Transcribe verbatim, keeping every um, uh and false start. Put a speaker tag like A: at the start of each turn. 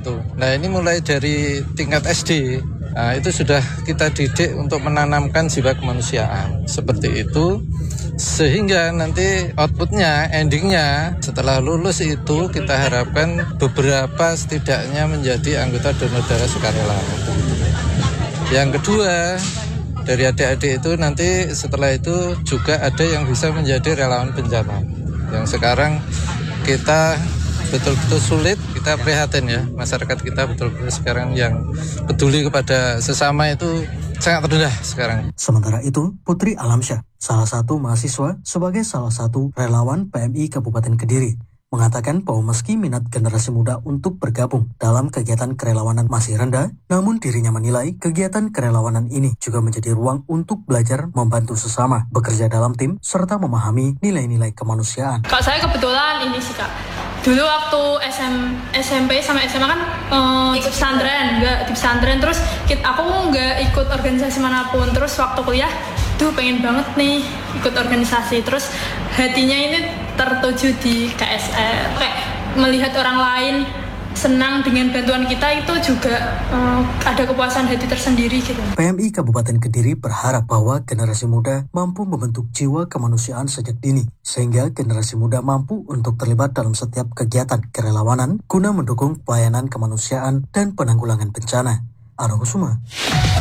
A: itu. Nah ini mulai dari tingkat S D, nah, itu sudah kita didik untuk menanamkan jiwa kemanusiaan seperti itu, sehingga nanti outputnya, endingnya setelah lulus itu kita harapkan beberapa setidaknya menjadi anggota donor darah sukarela. Yang kedua, dari adik-adik itu nanti setelah itu juga ada yang bisa menjadi relawan bencana. Yang sekarang kita betul-betul sulit, kita prihatin ya, masyarakat kita betul-betul sekarang yang peduli kepada sesama itu sangat rendah sekarang.
B: Sementara itu, Putri Alamsyah, salah satu mahasiswa sebagai salah satu relawan P M I Kabupaten Kediri, mengatakan bahwa meski minat generasi muda untuk bergabung dalam kegiatan kerelawanan masih rendah, namun dirinya menilai kegiatan kerelawanan ini juga menjadi ruang untuk belajar membantu sesama, bekerja dalam tim, serta memahami nilai-nilai kemanusiaan.
C: Kak, saya kebetulan ini sih Kak, dulu waktu S M, S M P sama S M A kan uh, di pesantren, enggak di pesantren, terus kita, aku nggak ikut organisasi manapun, terus waktu kuliah, tuh pengen banget nih ikut organisasi, terus hatinya ini tertuju di K S R, kayak melihat orang lain senang dengan bantuan kita itu juga um, ada kepuasan hati tersendiri gitu.
B: P M I Kabupaten Kediri berharap bahwa generasi muda mampu membentuk jiwa kemanusiaan sejak dini, sehingga generasi muda mampu untuk terlibat dalam setiap kegiatan kerelawanan guna mendukung pelayanan kemanusiaan dan penanggulangan bencana. Argo Suma.